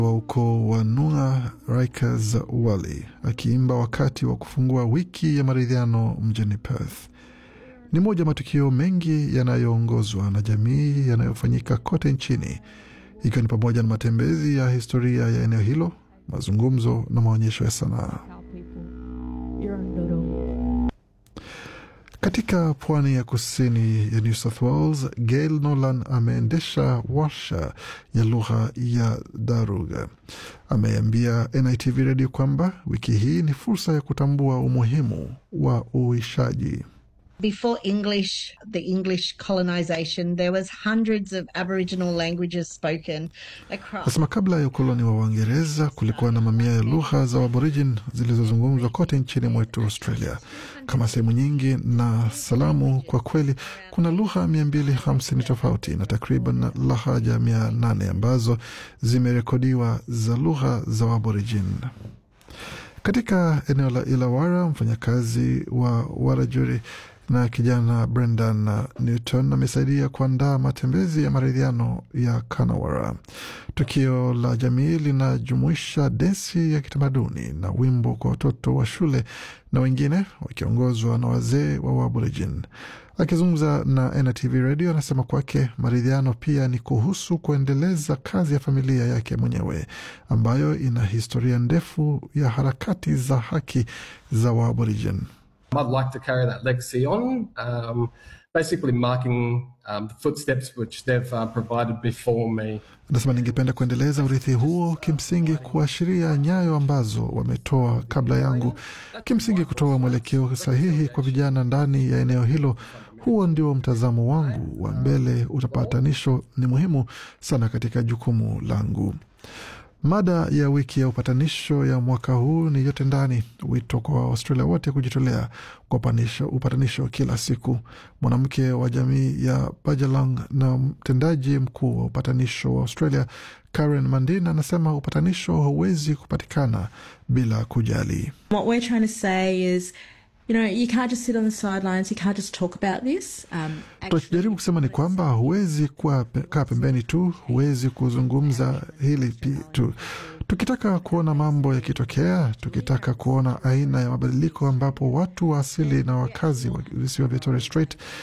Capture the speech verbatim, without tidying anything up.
wa ukoo wa Nunga Rikers Wali akiimba wakati wa kufungua wiki ya maridhiano mjini Perth. Ni moja matukio mengi yanayoongozwa na jamii yanayofanyika kote nchini, ikiwa ni pamoja na matembezi ya historia ya eneo hilo, mazungumzo na maonyesho ya sanaa. Katika pwani ya kusini ya New South Wales, Gail Nolan ameendesha warsha ya lugha ya Daruga. Ameambia N I T V Radio kwamba wiki hii ni fursa ya kutambua umuhimu wa uishaji. Before English, the English colonization, there was hundreds of Aboriginal languages spoken across. Asema kabla ya ukoloni wa Waingereza kulikuwa na mamia ya lugha za Aborigin zilizozungumzwa kote nchini mwetu Australia. Kama sehemu nyingi na salamu, kwa kweli kuna lugha mia mbili hamsini tofauti na takriban lahaja mia nane ambazo zimerekodiwa za lugha za Aborigin. Katika eneo la Illawarra, mfanyakazi wa Warajuri na kijana Brendan Newton amesaidia kuandaa matembezi ya maridhiano ya Kanawara. Tukio la jamii linajumuisha densi ya kitamaduni na wimbo kwa watoto wa shule na wengine wakiongozwa na wazee wa Aborigin. Akizungumza na N I T V Radio, anasema kwake maridhiano pia ni kuhusu kuendeleza kazi ya familia yake mwenyewe ambayo ina historia ndefu ya harakati za haki za Aborigin. I'd like to carry that legacy on, um, basically marking um, the footsteps which they've uh, provided before me. Nasema ningependa kuendeleza urithi huo, kimsingi kuashiria nyayo ambazo wametoa kabla yangu, kimsingi kutoa mwelekeo sahihi kwa vijana ndani ya eneo hilo. Huo ndio mtazamo wangu wa mbele. Upatanisho ni muhimu sana katika jukumu langu. Mada ya wiki ya upatanisho ya mwaka huu ni yote ndani, wito kwa Australia wote kujitolea kwa upatanisho, upatanisho kila siku. Mwanamke wa jamii ya Bajalong na mtendaji mkuu wa upatanisho wa Australia Karen Mandin anasema upatanisho hauwezi kupatikana bila kujali. What we're trying to say is, you know, you can't just sit on the sidelines, you can't just talk about this. Um, Tunajaribu kusema ni kwamba huwezi kuwa kaa pembeni tu, huwezi kuzungumza hili tu. Tukitaka kuona mambo yakitokea, tukitaka kuona aina ya mabadiliko ambapo watu wa asili na wakazi wa visiwa vya Torres Strait